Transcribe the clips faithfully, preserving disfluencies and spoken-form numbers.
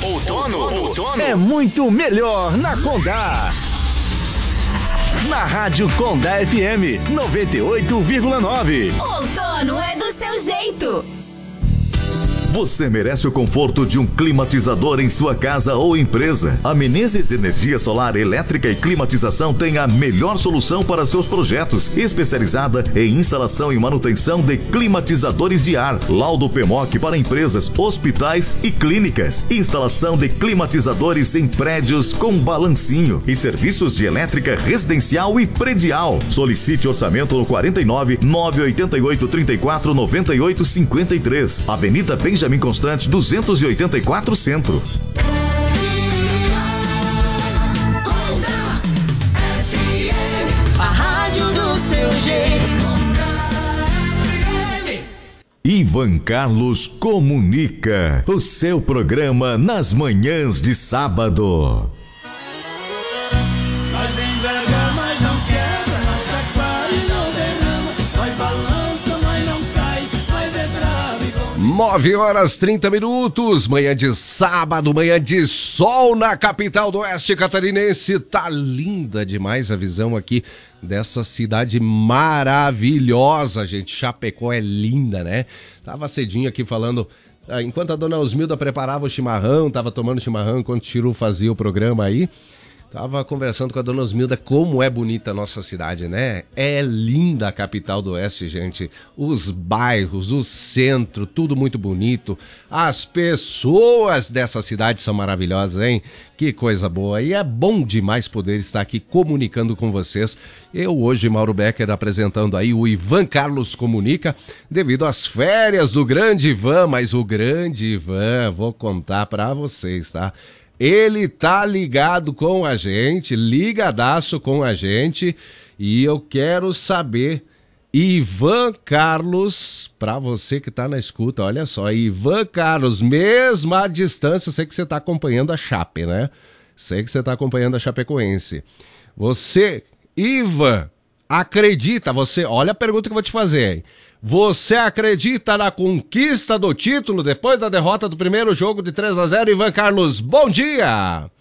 Outono, outono é muito melhor na Condá. Na Rádio Condá F M noventa e oito vírgula nove. Outono é do seu jeito. Você merece o conforto de um climatizador em sua casa ou empresa. A Menezes Energia Solar Elétrica e Climatização tem a melhor solução para seus projetos, especializada em instalação e manutenção de climatizadores de ar. Laudo P M O C para empresas, hospitais e clínicas. Instalação de climatizadores em prédios com balancinho e serviços de elétrica residencial e predial. Solicite orçamento no quarenta e nove, nove oito oito, trinta e quatro, noventa e oito, cinquenta e três. Avenida Benjamin Benjamin Constante, duzentos e oitenta e quatro, Centro. A rádio do seu jeito. Ivan Carlos Comunica, o seu programa nas manhãs de sábado. Nós enverga, mas não quebra, nós chacoalha e não derrama, nós balança, mas não cai, mas é bravo e bom. nove horas trinta minutos, manhã de sábado, manhã de sol na capital do oeste catarinense. Tá linda demais a visão aqui dessa cidade maravilhosa, gente. Chapecó é linda, né? Tava cedinho aqui falando, enquanto a dona Osmilda preparava o chimarrão, tava tomando chimarrão enquanto o Chiru fazia o programa aí. Tava conversando com a dona Osmilda como é bonita a nossa cidade, né? É linda a capital do oeste, gente. Os bairros, o centro, tudo muito bonito. As pessoas dessa cidade são maravilhosas, hein? Que coisa boa. E é bom demais poder estar aqui comunicando com vocês. Eu hoje, Mauro Becker, apresentando aí o Ivan Carlos Comunica, devido às férias do grande Ivan. Mas o grande Ivan, vou contar pra vocês, tá? Ele tá ligado com a gente, ligadaço com a gente, e eu quero saber, Ivan Carlos, pra você que tá na escuta, olha só, Ivan Carlos, mesmo à distância, sei que você tá acompanhando a Chape, né? Sei que você tá acompanhando a Chapecoense. Você, Ivan, acredita, você, olha a pergunta que eu vou te fazer, hein? Você acredita na conquista do título depois da derrota do primeiro jogo de três a zero, Ivan Carlos? Bom dia!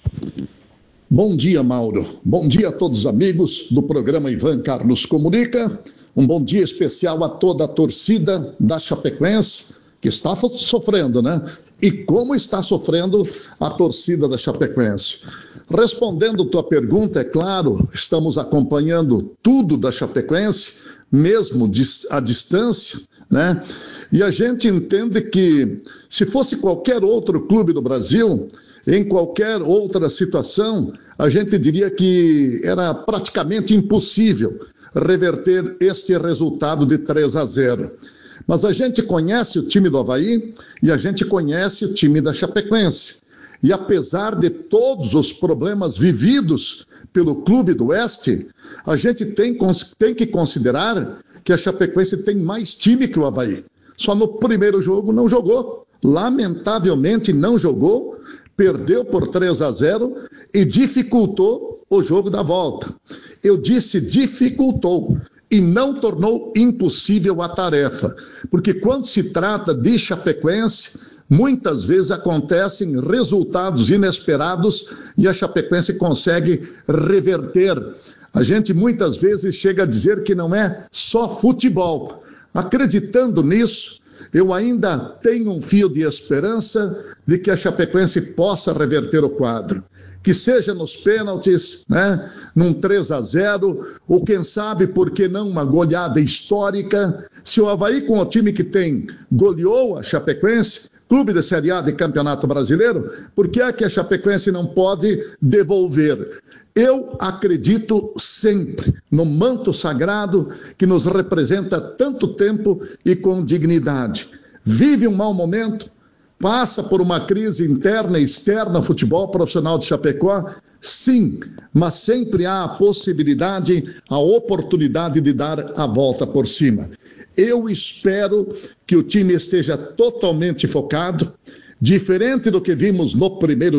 Bom dia, Mauro. Bom dia a todos os amigos do programa Ivan Carlos Comunica. Um bom dia especial a toda a torcida da Chapecoense, que está sofrendo, né? E como está sofrendo a torcida da Chapecoense. Respondendo tua pergunta, é claro, estamos acompanhando tudo da Chapecoense, mesmo à distância, né? E a gente entende que se fosse qualquer outro clube do Brasil, em qualquer outra situação, a gente diria que era praticamente impossível reverter este resultado de três a zero. Mas a gente conhece o time do Avaí e a gente conhece o time da Chapecoense. E apesar de todos os problemas vividos pelo Clube do Oeste, a gente tem, tem que considerar que a Chapecoense tem mais time que o Avaí. Só no primeiro jogo não jogou. Lamentavelmente não jogou, perdeu por três a zero e dificultou o jogo da volta. Eu disse dificultou e não tornou impossível a tarefa, porque quando se trata de Chapecoense, muitas vezes acontecem resultados inesperados e a Chapecoense consegue reverter. A gente muitas vezes chega a dizer que não é só futebol. Acreditando nisso, eu ainda tenho um fio de esperança de que a Chapecoense possa reverter o quadro. Que seja nos pênaltis, né, num três a zero, ou quem sabe, por que não, uma goleada histórica. Se o Avaí, com o time que tem, goleou a Chapecoense, clube de Série A de Campeonato Brasileiro, por que é que a Chapecoense não pode devolver? Eu acredito sempre no manto sagrado que nos representa tanto tempo e com dignidade. Vive um mau momento, passa por uma crise interna e externa ao futebol profissional de Chapecó, sim, mas sempre há a possibilidade, a oportunidade de dar a volta por cima. Eu espero que o time esteja totalmente focado, diferente do que vimos no primeiro